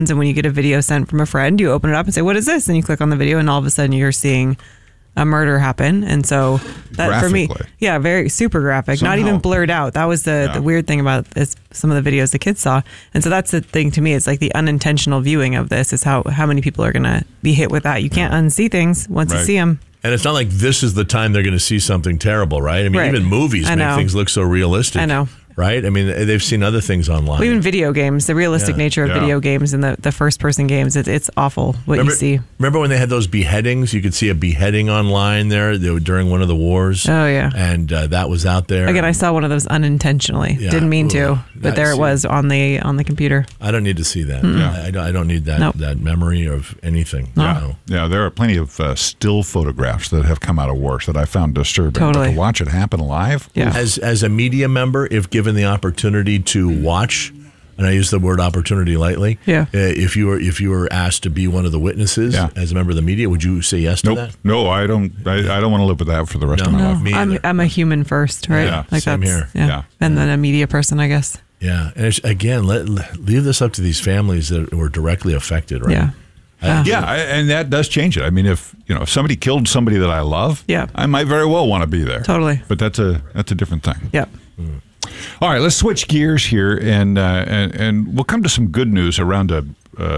And when you get a video sent from a friend, you open it up and say, what is this? And you click on the video and all of a sudden you're seeing a murder happen. And so that for me, very super graphic, somehow, not even blurred out. That was the weird thing about this, some of the videos the kids saw. And so that's the thing to me. It's like the unintentional viewing of this is how many people are going to be hit with that. You can't unsee things once you see them. And it's not like this is the time they're going to see something terrible, right? I mean, even movies make things look so realistic. I know. Right? I mean, they've seen other things online. Well, even video games, the realistic nature of video games and the first-person games, it's awful what you see. Remember when they had those beheadings? You could see a beheading online there during one of the wars. Oh, yeah. And that was out there. Again, I saw one of those unintentionally. Yeah. Didn't mean to, but there it was on the computer. I don't need to see that. I don't need that memory of anything. No. Yeah, there are plenty of still photographs that have come out of wars that I found disturbing. Totally. But to watch it happen live? Yeah. As a media member, if given the opportunity to watch, and I use the word opportunity lightly, if you were asked to be one of the witnesses as a member of the media, would you say yes to that? No, I don't. I don't want to live with that for the rest of my life. I'm a human first, right? Yeah, like same here. Yeah. And then a media person, I guess. Yeah, and again, leave this up to these families that were directly affected, right? Yeah. And that does change it. I mean, if somebody killed somebody that I love, I might very well want to be there. Totally. But that's a different thing. Yeah. All right, let's switch gears here, and we'll come to some good news around a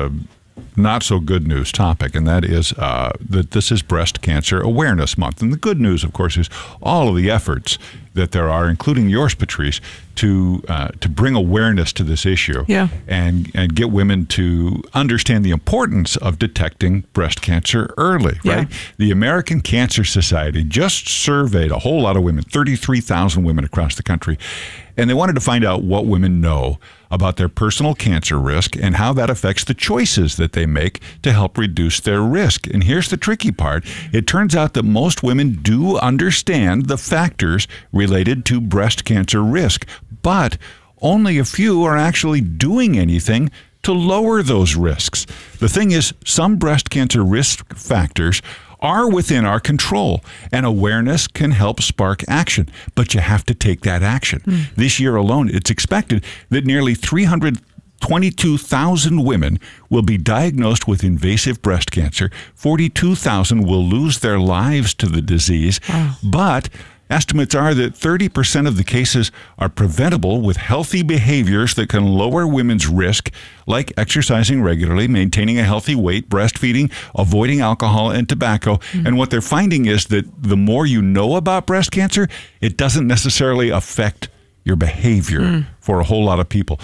not so good news topic, and that is that this is Breast Cancer Awareness Month. And the good news, of course, is all of the efforts that there are, including yours, Patrice, to bring awareness to this issue and get women to understand the importance of detecting breast cancer early, right? The American Cancer Society just surveyed a whole lot of women, 33,000 women across the country, and they wanted to find out what women know about their personal cancer risk and how that affects the choices that they make to help reduce their risk. And here's the tricky part. It turns out that most women do understand the factors related to breast cancer risk, but only a few are actually doing anything to lower those risks. The thing is, some breast cancer risk factors are within our control, and awareness can help spark action, but you have to take that action. This year alone, it's expected that nearly 322,000 women will be diagnosed with invasive breast cancer. 42,000 will lose their lives to the disease, but estimates are that 30% of the cases are preventable with healthy behaviors that can lower women's risk, like exercising regularly, maintaining a healthy weight, breastfeeding, avoiding alcohol and tobacco. And what they're finding is that the more you know about breast cancer, it doesn't necessarily affect your behavior for a whole lot of people.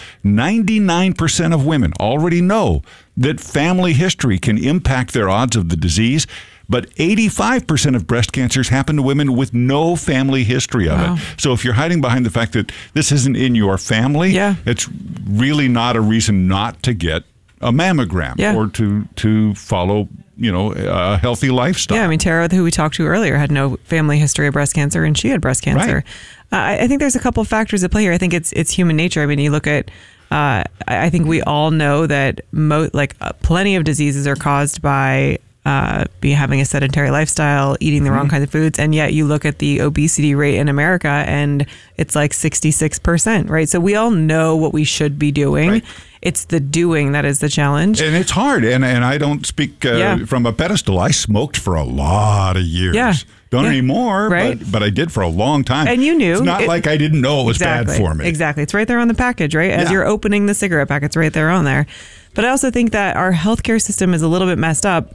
99% of women already know that family history can impact their odds of the disease, but 85% of breast cancers happen to women with no family history of it. So if you're hiding behind the fact that this isn't in your family, it's really not a reason not to get a mammogram or to follow a healthy lifestyle. Yeah, I mean, Tara, who we talked to earlier, had no family history of breast cancer, and she had breast cancer. Right. I think there's a couple of factors at play here. I think it's human nature. I mean, you look at, I think we all know that plenty of diseases are caused by having a sedentary lifestyle, eating the wrong kinds of foods, and yet you look at the obesity rate in America and it's like 66%, right? So we all know what we should be doing. Right. It's the doing that is the challenge. And it's hard, and I don't speak from a pedestal. I smoked for a lot of years. Don't anymore, but I did for a long time. And you knew. It's not like I didn't know it was bad for me. Exactly. It's right there on the package, right? As you're opening the cigarette pack, it's right there on there. But I also think that our healthcare system is a little bit messed up.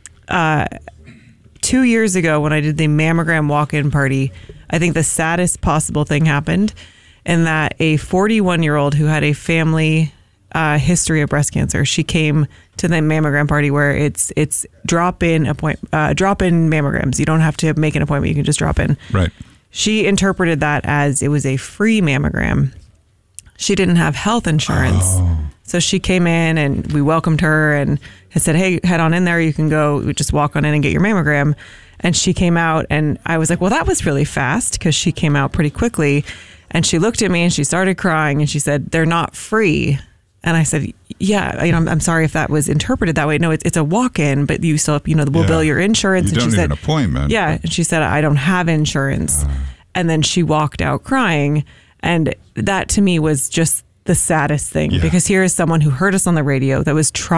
2 years ago, when I did the mammogram walk-in party, I think the saddest possible thing happened in that a 41-year-old who had a family history of breast cancer, she came to the mammogram party where it's drop-in mammograms. You don't have to make an appointment. You can just drop in. Right. She interpreted that as it was a free mammogram. She didn't have health insurance. So she came in and we welcomed her and had said, hey, head on in there. You can go, just walk on in and get your mammogram. And she came out and I was like, well, that was really fast because she came out pretty quickly. And she looked at me and she started crying and she said, they're not free. And I said, yeah, I'm sorry if that was interpreted that way. No, it's a walk-in, but you still, we'll bill your insurance. You don't need an appointment. Yeah. And she said, I don't have insurance. And then she walked out crying. And that to me was just the saddest thing because here is someone who heard us on the radio that was trying